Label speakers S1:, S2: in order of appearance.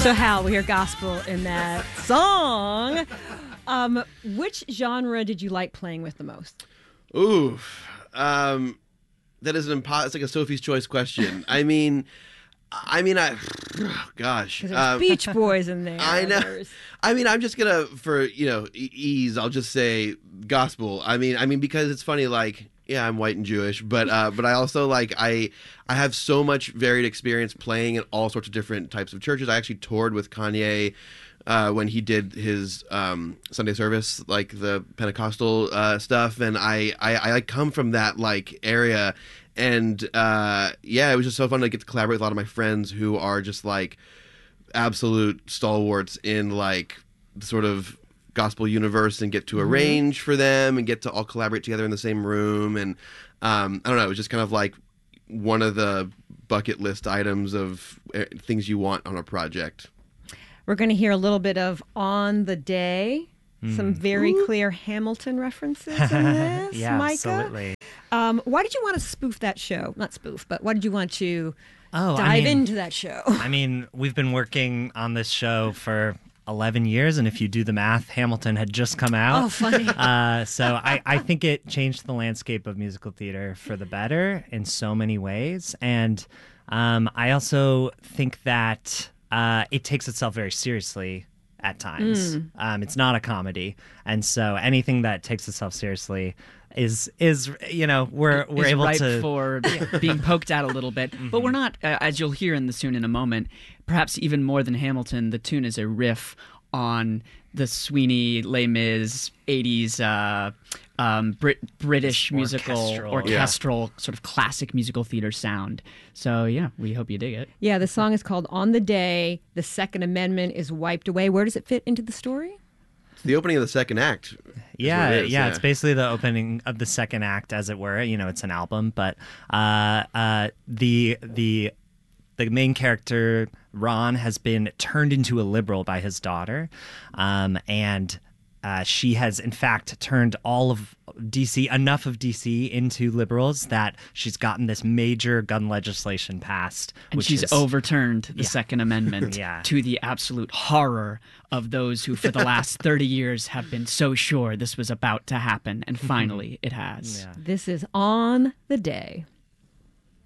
S1: So Hal, we hear gospel in that song. Which genre did you like playing with the most?
S2: Ooh, that is it's like a Sophie's Choice question. I mean, gosh.
S1: There's Beach Boys in there.
S2: I know. I mean, I'm just gonna, for ease, I'll just say gospel. I mean, because it's funny, like, yeah, I'm white and Jewish, but I also like I have so much varied experience playing in all sorts of different types of churches. I actually toured with Kanye when he did his Sunday service, like the Pentecostal stuff, and I come from that like area, and it was just so fun to get to collaborate with a lot of my friends who are just like absolute stalwarts in like sort of gospel universe, and get to arrange for them and get to all collaborate together in the same room. And I don't know, it was just kind of like one of the bucket list items of things you want on a project.
S1: We're going to hear a little bit of On the Day, some very clear Hamilton references in this.
S3: Yeah,
S1: Micah.
S3: absolutely.
S1: Why did you want to spoof that show? Not spoof, but why did you want to dive into that show?
S3: I mean, we've been working on this show for 11 years, and if you do the math, Hamilton had just come out.
S1: Oh, funny.
S3: So I think it changed the landscape of musical theater for the better in so many ways. And I also think that it takes itself very seriously at times. It's not a comedy. And so anything that takes itself seriously is we're able
S4: ripe
S3: to
S4: for being poked at a little bit. But we're not, as you'll hear in the tune in a moment, perhaps even more than Hamilton, the tune is a riff on the Sweeney, Les Mis 80s British musical, orchestral sort of classic musical theater sound. So yeah, we hope you dig it.
S1: Yeah, the song is called On the Day, the Second Amendment is wiped away. Where does it fit into the story?
S2: The opening of the second act.
S3: Yeah, it's basically the opening of the second act, as it were. It's an album, but the main character, Ron, has been turned into a liberal by his daughter, and she has, in fact, turned all of enough of DC into liberals that she's gotten this major gun legislation passed.
S4: And she's overturned the Second Amendment to the absolute horror of those who, for the last 30 years, have been so sure this was about to happen. And finally, it has.
S1: Yeah. This is On the Day.